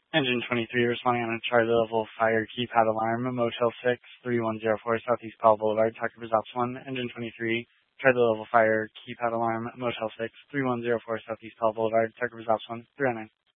Engine 23 responding on a Charlie level fire keypad alarm, Motel 6, 3104 Southeast Powell Boulevard, Tucker Results 1. Engine 23, Charlie level fire keypad alarm, Motel 6, 3104 Southeast Powell Boulevard, Tucker Results 1, 309.